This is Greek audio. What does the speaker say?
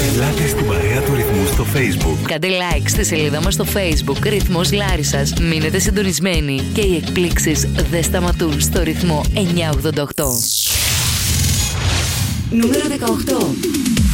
Ελάτε στην παρέα του Ρυθμού στο Facebook. Κάντε like στη σελίδα μας στο Facebook Ρυθμός Λάρισσας. Μείνετε συντονισμένοι και οι εκπλήξεις δεν σταματούν στο ρυθμό 988. Νούμερο 18.